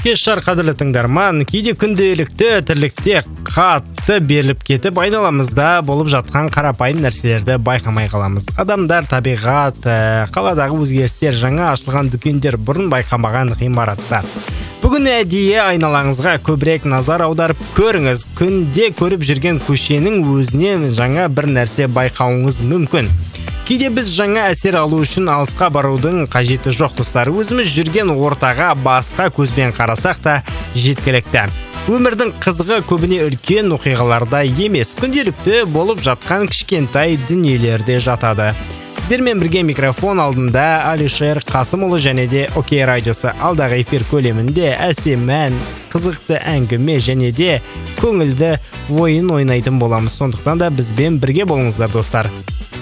Кеш шар қадірлі тыңдарман, кейде күнделікті тірлікте қатты беріліп кетіп айналамызда болып жатқан қарапайым нәрселерді байқамай қаламыз. Адамдар, табиғат, қаладағы өзгерістер, жаңа ашылған дүкендер, бұрын байқамаған ғимараттар. Бүгін әдейі айналаңызға көбірек назар аударып көріңіз. Күнде көріп жүрген көшенің өзінен жаңа бір нәрсе байқауыңыз мүмкін. Кейде біз жаңа әсер алу үшін алысқа барудың қажеті жоқ, достар. Өзіміз жүрген ортаға басқа көзбен қарасақ та жеткілікті. Өмірдің қызығы көбіне үлкен оқиғаларда емес, күнделікті болып жатқан кішкентай дүниелерде жатады. Сіздермен бірге микрофон алдында Алишер Қасымұлы және де Окей радиосы. Алдағы эфир көлемінде әсем ән, қызықты әңгіме және де көңілді ойын ойнайтын боламыз. Сондықтан да бізбен бірге болыңыздар, достар.